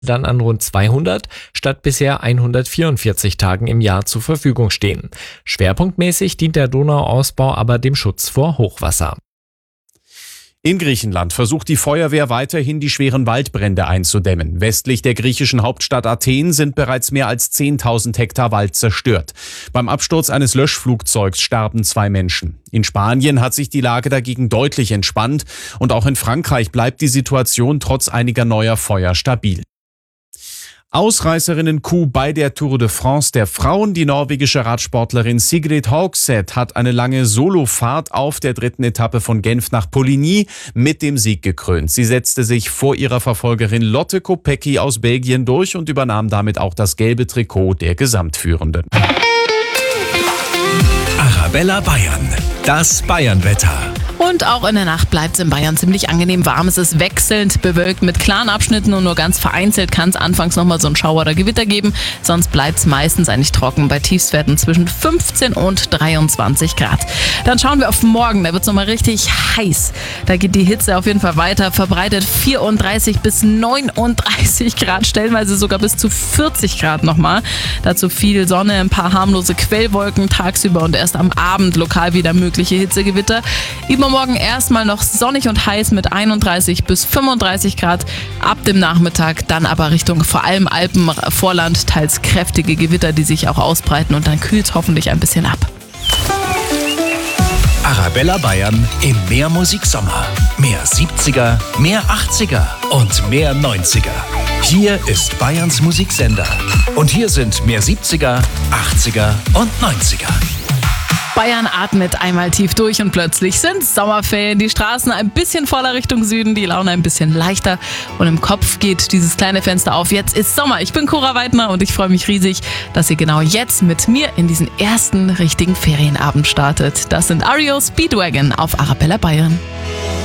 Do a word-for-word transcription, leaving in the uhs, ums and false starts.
dann an rund zweihundert statt bisher hundertvierundvierzig Tagen im Jahr zur Verfügung stehen. Schwerpunktmäßig dient der Donauausbau aber dem Schutz vor Hochwasser. In Griechenland versucht die Feuerwehr weiterhin, die schweren Waldbrände einzudämmen. Westlich der griechischen Hauptstadt Athen sind bereits mehr als zehntausend Hektar Wald zerstört. Beim Absturz eines Löschflugzeugs starben zwei Menschen. In Spanien hat sich die Lage dagegen deutlich entspannt und auch in Frankreich bleibt die Situation trotz einiger neuer Feuer stabil. Ausreißerinnen-Coup bei der Tour de France der Frauen. Die norwegische Radsportlerin Sigrid Hogseth hat eine lange Solofahrt auf der dritten Etappe von Genf nach Poligny mit dem Sieg gekrönt. Sie setzte sich vor ihrer Verfolgerin Lotte Kopecky aus Belgien durch und übernahm damit auch das gelbe Trikot der Gesamtführenden. Arabella Bayern, das Bayernwetter. Und auch in der Nacht bleibt es in Bayern ziemlich angenehm warm. Es ist wechselnd bewölkt mit klaren Abschnitten und nur ganz vereinzelt kann es anfangs nochmal so einen Schauer oder Gewitter geben. Sonst bleibt es meistens eigentlich trocken bei Tiefstwerten zwischen fünfzehn und dreiundzwanzig Grad. Dann schauen wir auf morgen, da wird es nochmal richtig heiß. Da geht die Hitze auf jeden Fall weiter, verbreitet vierunddreißig bis neununddreißig Grad, stellenweise sogar bis zu vierzig Grad nochmal. Dazu viel Sonne, ein paar harmlose Quellwolken tagsüber und erst am Abend lokal wieder mögliche Hitzegewitter. Übermorgen erstmal noch sonnig und heiß mit einunddreißig bis fünfunddreißig Grad. Ab dem Nachmittag dann aber Richtung vor allem Alpenvorland teils kräftige Gewitter, die sich auch ausbreiten und dann kühlt es hoffentlich ein bisschen ab. Arabella Bayern im Mehrmusik Sommer. Mehr siebziger, mehr achtziger und mehr neunziger. Hier ist Bayerns Musiksender. Und hier sind mehr siebziger, achtziger und neunziger. Bayern atmet einmal tief durch und plötzlich sind Sommerferien. Die Straßen ein bisschen voller Richtung Süden, die Laune ein bisschen leichter und im Kopf geht dieses kleine Fenster auf. Jetzt ist Sommer. Ich bin Cora Weidner und ich freue mich riesig, dass ihr genau jetzt mit mir in diesen ersten richtigen Ferienabend startet. Das sind R E O Speedwagon auf Arabella Bayern.